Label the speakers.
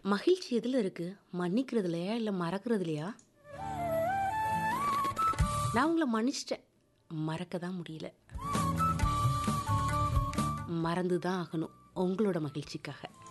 Speaker 1: மகிழ்ச்சி எதுல இருக்கு? மன்னிக்கிறதுலயா? இல்ல மறக்கிறதுலயா? நான் உங்கள மன்னிச்சுட்டேன். மறக்க தான் முடியல. மறந்து தான் ஆகணும். உங்களோட மகிழ்ச்சிக்காக.